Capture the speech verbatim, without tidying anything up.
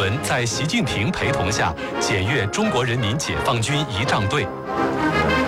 文在习近平陪同下检阅中国人民解放军仪仗队。